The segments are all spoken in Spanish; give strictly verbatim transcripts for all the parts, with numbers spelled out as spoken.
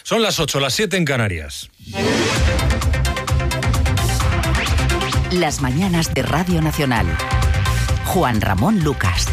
Son las ocho, las siete en Canarias. Las mañanas de Radio Nacional. Juan Ramón Lucas.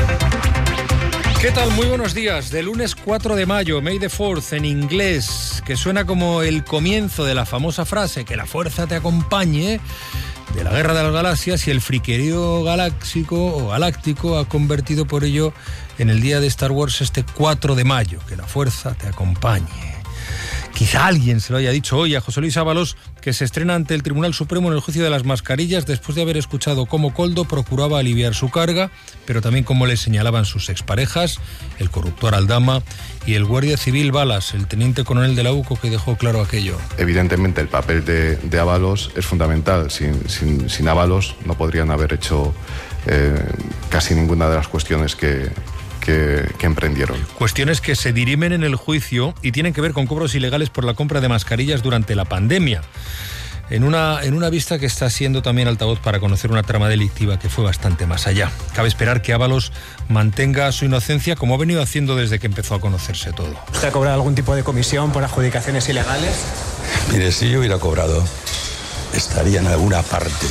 ¿Qué tal? Muy buenos días. De lunes cuatro de mayo, May the fourth, en inglés, que suena como el comienzo de la famosa frase que la fuerza te acompañe, de la Guerra de las Galaxias, y el friquerío galáxico o galáctico ha convertido por ello en el día de Star Wars este cuatro de mayo, que la fuerza te acompañe. Quizá alguien se lo haya dicho hoy a José Luis Ábalos, que se estrena ante el Tribunal Supremo en el juicio de las mascarillas después de haber escuchado cómo Koldo procuraba aliviar su carga, pero también cómo le señalaban sus exparejas, el corruptor Aldama y el guardia civil Balas, el teniente coronel de la U C O, que dejó claro aquello. Evidentemente el papel de, de Ábalos es fundamental. Sin, sin, sin Ábalos no podrían haber hecho eh, casi ninguna de las cuestiones que... Que, que emprendieron. Cuestiones que se dirimen en el juicio y tienen que ver con cobros ilegales por la compra de mascarillas durante la pandemia. En una, en una vista que está siendo también altavoz para conocer una trama delictiva que fue bastante más allá. Cabe esperar que Ábalos mantenga su inocencia, como ha venido haciendo desde que empezó a conocerse todo. ¿Usted ha cobrado algún tipo de comisión por adjudicaciones ilegales? Mire, si yo hubiera cobrado, estaría en alguna parte.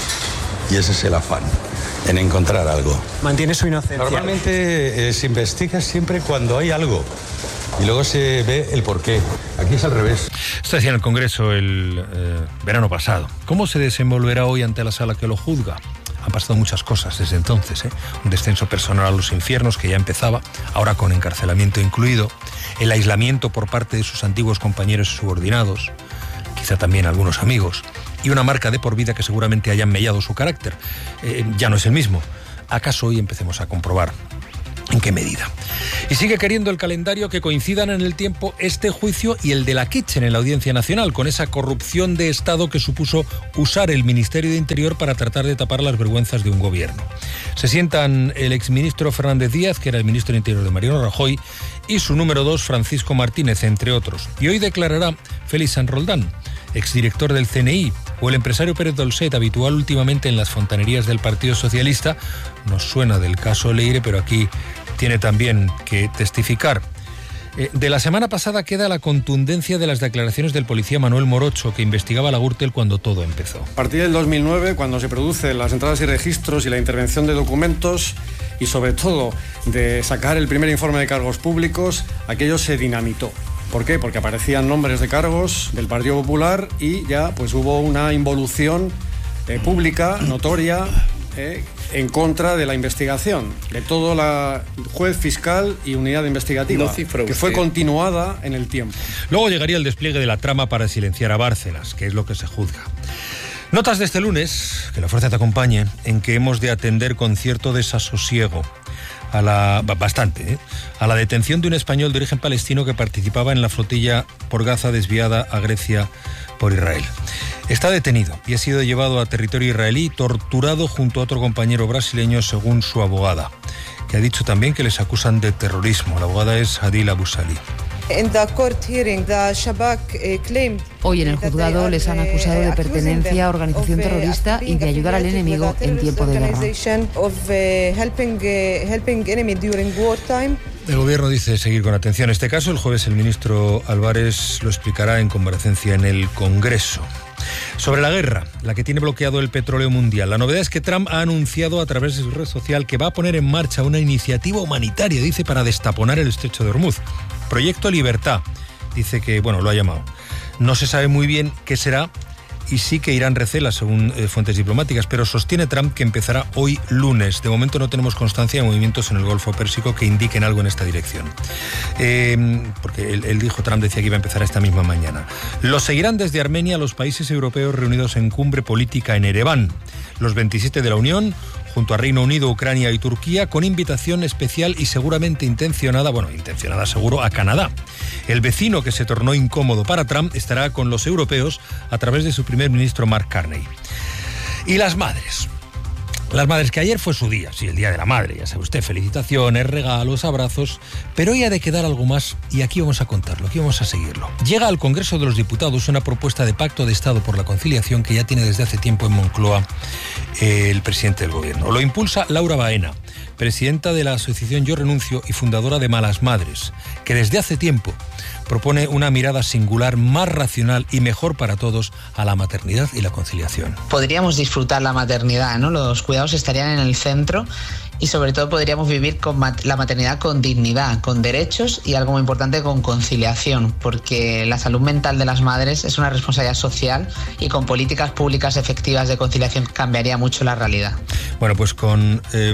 Y ese es el afán, en encontrar algo. ¿Mantiene su inocencia? Normalmente eh, se investiga siempre cuando hay algo y luego se ve el porqué. Aquí es al revés. Esto decía en el Congreso el eh, verano pasado. ¿Cómo se desenvolverá hoy ante la sala que lo juzga? Han pasado muchas cosas desde entonces, ¿eh? Un descenso personal a los infiernos que ya empezaba, ahora con encarcelamiento incluido, el aislamiento por parte de sus antiguos compañeros y subordinados, quizá también algunos amigos, y una marca de por vida que seguramente hayan mellado su carácter. Eh, ya no es el mismo. ¿Acaso hoy empecemos a comprobar en qué medida? Y sigue queriendo el calendario que coincidan en el tiempo este juicio y el de la Kitchen en la Audiencia Nacional, con esa corrupción de Estado que supuso usar el Ministerio de Interior para tratar de tapar las vergüenzas de un gobierno. Se sientan el exministro Fernández Díaz, que era el ministro de Interior de Mariano Rajoy, y su número dos, Francisco Martínez, entre otros. Y hoy declarará Félix San Roldán, exdirector del C N I, o el empresario Pérez Dolcet, habitual últimamente en las fontanerías del Partido Socialista. Nos suena del caso Leire, pero aquí tiene también que testificar. Eh, de la semana pasada queda la contundencia de las declaraciones del policía Manuel Morocho, que investigaba la Gürtel cuando todo empezó. A partir del dos mil nueve, cuando se producen las entradas y registros y la intervención de documentos, y sobre todo de sacar el primer informe de cargos públicos, aquello se dinamitó. ¿Por qué? Porque aparecían nombres de cargos del Partido Popular y ya pues hubo una involución eh, pública, notoria, eh, en contra de la investigación, de todo la juez, fiscal y unidad investigativa, que fue continuada en el tiempo. Luego llegaría el despliegue de la trama para silenciar a Bárcenas, que es lo que se juzga. Notas de este lunes, que la fuerza te acompañe, en que hemos de atender con cierto desasosiego a la bastante, ¿eh? a la detención de un español de origen palestino que participaba en la flotilla por Gaza desviada a Grecia por Israel. Está detenido y ha sido llevado a territorio israelí, torturado junto a otro compañero brasileño, según su abogada, que ha dicho también que les acusan de terrorismo. La abogada es Adil Abu Salih. Hoy en el juzgado les han acusado de pertenencia a organización terrorista y de ayudar al enemigo en tiempo de guerra. El gobierno dice seguir con atención este caso. El jueves el ministro Álvarez lo explicará en comparecencia en el Congreso. Sobre la guerra, la que tiene bloqueado el petróleo mundial, la novedad es que Trump ha anunciado a través de su red social que va a poner en marcha una iniciativa humanitaria, dice, para destaponar el estrecho de Hormuz. Proyecto Libertad, dice que, bueno, lo ha llamado. No se sabe muy bien qué será y sí que Irán recela, según eh, fuentes diplomáticas, pero sostiene Trump que empezará hoy lunes. De momento no tenemos constancia de movimientos en el Golfo Pérsico que indiquen algo en esta dirección. Eh, porque él, él dijo, Trump decía que iba a empezar esta misma mañana. Lo seguirán desde Armenia los países europeos reunidos en cumbre política en Ereván. Los veintisiete de la Unión, junto a Reino Unido, Ucrania y Turquía, con invitación especial y seguramente intencionada, bueno, intencionada seguro, a Canadá. El vecino que se tornó incómodo para Trump estará con los europeos a través de su primer ministro Mark Carney. Y las madres. Las madres, que ayer fue su día, sí, el Día de la Madre, ya sabe usted, felicitaciones, regalos, abrazos, pero hoy ha de quedar algo más y aquí vamos a contarlo, aquí vamos a seguirlo. Llega al Congreso de los Diputados una propuesta de pacto de Estado por la conciliación que ya tiene desde hace tiempo en Moncloa eh, el presidente del Gobierno. Lo impulsa Laura Baena, presidenta de la asociación Yo Renuncio y fundadora de Malas Madres, que desde hace tiempo propone una mirada singular, más racional y mejor para todos a la maternidad y la conciliación. Podríamos disfrutar la maternidad, ¿no? Los cuidados estarían en el centro y sobre todo podríamos vivir con mat- la maternidad con dignidad, con derechos y algo muy importante, con conciliación, porque la salud mental de las madres es una responsabilidad social y con políticas públicas efectivas de conciliación cambiaría mucho la realidad. Bueno, pues con... Eh,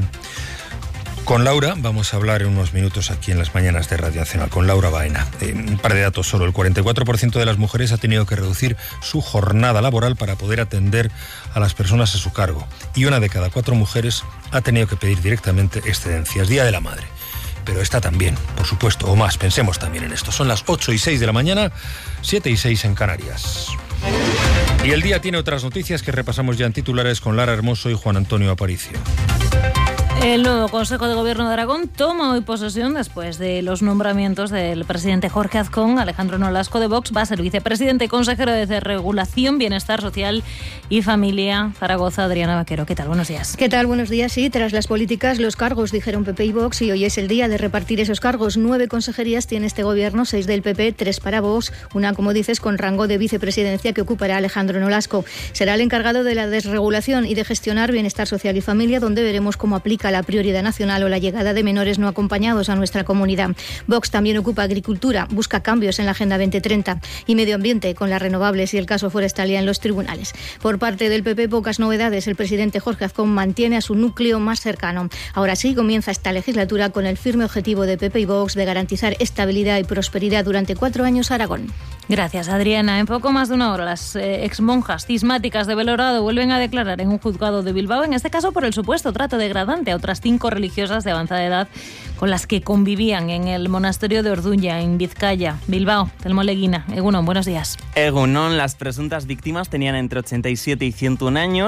Con Laura vamos a hablar en unos minutos aquí en las mañanas de Radio Nacional, con Laura Baena. Eh, un par de datos solo. El cuarenta y cuatro por ciento de las mujeres ha tenido que reducir su jornada laboral para poder atender a las personas a su cargo. Y una de cada cuatro mujeres ha tenido que pedir directamente excedencias. Día de la Madre. Pero esta también, por supuesto, o más. Pensemos también en esto. Son las ocho y seis de la mañana, siete y seis en Canarias. Y el día tiene otras noticias que repasamos ya en titulares con Lara Hermoso y Juan Antonio Aparicio. El nuevo Consejo de Gobierno de Aragón toma hoy posesión después de los nombramientos del presidente Jorge Azcón. Alejandro Nolasco de Vox va a ser vicepresidente y consejero de Regulación, Bienestar Social y Familia. Zaragoza, Adriana Vaquero. ¿Qué tal? Buenos días. ¿Qué tal? Buenos días. Sí, tras las políticas, los cargos, dijeron P P y Vox, y hoy es el día de repartir esos cargos. Nueve consejerías tiene este gobierno, seis del P P, tres para Vox, una, como dices, con rango de vicepresidencia que ocupará Alejandro Nolasco. Será el encargado de la desregulación y de gestionar Bienestar Social y Familia, donde veremos cómo aplica la prioridad nacional o la llegada de menores no acompañados a nuestra comunidad. Vox también ocupa Agricultura, busca cambios en la Agenda veinte treinta y Medio Ambiente, con las renovables y el caso forestal ya en los tribunales. Por parte del P P, pocas novedades. El presidente Jorge Azcón mantiene a su núcleo más cercano. Ahora sí, comienza esta legislatura con el firme objetivo de P P y Vox de garantizar estabilidad y prosperidad durante cuatro años a Aragón. Gracias, Adriana. En poco más de una hora, las eh, exmonjas cismáticas de Belorado vuelven a declarar en un juzgado de Bilbao, en este caso por el supuesto trato degradante a otras cinco religiosas de avanzada edad con las que convivían en el monasterio de Orduña, en Vizcaya. Bilbao, Telmo Leguina. Egunon, buenos días. Egunon, las presuntas víctimas tenían entre ochenta y siete y ciento uno años.